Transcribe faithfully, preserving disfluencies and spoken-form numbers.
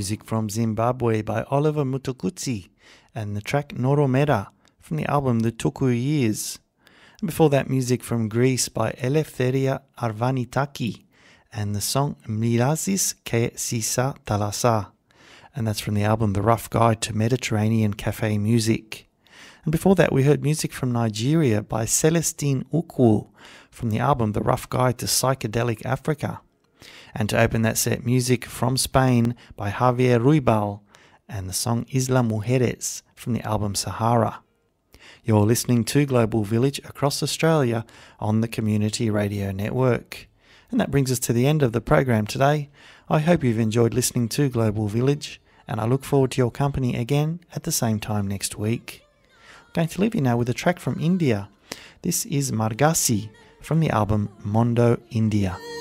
music from Zimbabwe by Oliver Mtukudzi, and the track Noromera from the album The Tuku Years. And before that, music from Greece by Eleftheria Arvanitaki, and the song Mirazis ke Sisa Thalassa, and that's from the album The Rough Guide to Mediterranean Cafe Music. And before that, we heard music from Nigeria by Celestine Ukwu from the album The Rough Guide to Psychedelic Africa. And to open that set, music from Spain by Javier Ruibal and the song Isla Mujeres from the album Sahara. You're listening to Global Village across Australia on the Community Radio Network. And that brings us to the end of the program today. I hope you've enjoyed listening to Global Village, and I look forward to your company again at the same time next week. I'm going to leave you now with a track from India. This is Margasi from the album Mondo India.